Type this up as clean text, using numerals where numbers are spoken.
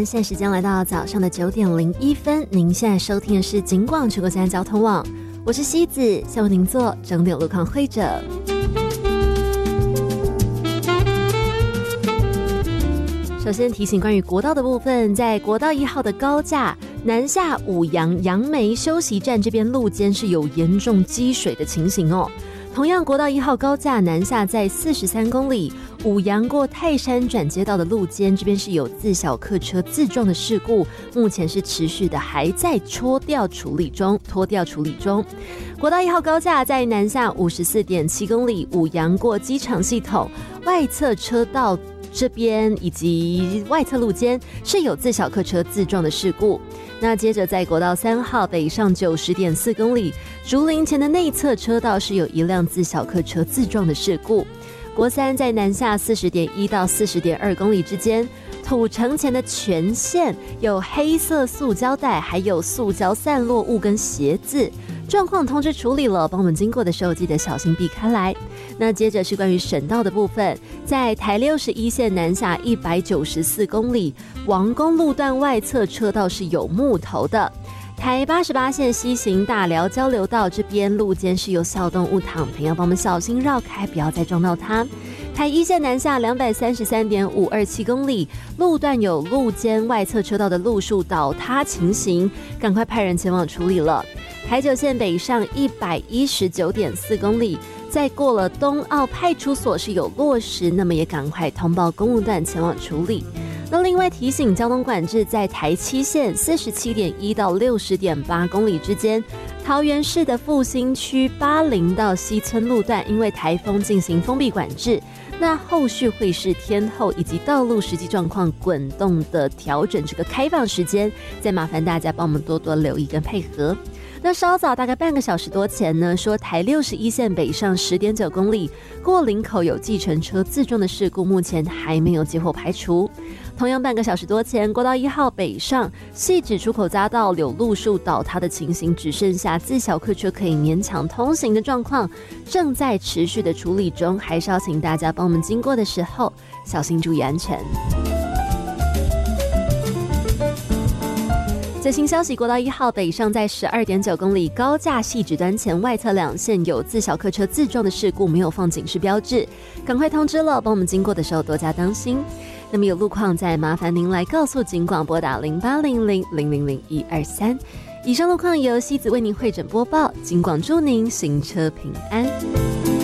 现在时间来到早上的9:01，您现在收听的是警广全国现在交通网，我是西子，先为您做整点路况会诊。首先提醒关于国道的部分，在国道1号的高架南下五杨杨梅休息站这边路肩是有严重积水的情形哦。同样国道1号高架南下在43公里五杨过泰山转接道的路肩，这边是有自小客车自撞的事故，目前是持续的还在拖吊处理中。国道1号高架在南下54.7公里五杨过机场系统外侧车道这边以及外侧路肩是有自小客车自撞的事故。那接着在国道3号北上90.4公里竹林前的内侧车道是有一辆自小客车自撞的事故。国3在南下40.1到40.2公里之间土城前的全线有黑色塑胶袋还有塑胶散落物跟鞋子，状况通知处理了，帮我们经过的时候记得小心避开来。那接着是关于省道的部分，在台61线南下194公里王公路段外侧车道是有木头的。台88线西行大寮交流道这边路肩是有小动物躺平，要帮我们小心绕开，不要再撞到它。台1线南下233.527公里路段有路肩外侧车道的路树倒塌情形，赶快派人前往处理了。台9线北上119.4公里在过了东澳派出所是有落石，那么也赶快通报公务段前往处理。那另外提醒交通管制，在台7线47.1到60.8公里之间，桃园市的复兴区80到西村路段因为台风进行封闭管制，那后续会是天候以及道路实际状况滚动的调整这个开放时间，再麻烦大家帮我们多多留意跟配合。那稍早大概半个小时多前呢，说台61线北上10.9公里过林口有计程车自撞的事故，目前还没有结果排除。同样半个小时多前，国道1号北上汐止出口匝道有路树倒塌的情形，只剩下自小客车可以勉强通行的状况，正在持续的处理中，还是要请大家帮我们经过的时候小心注意安全。最新消息，国道1号北上在12.9公里高架汐止端前外侧两线有自小客车自撞的事故，没有放警示标志，赶快通知了，帮我们经过的时候多加当心。那么有路况再麻烦您来告诉警广，拨打0800000123。以上路况由西子为您汇整播报，警广祝您行车平安。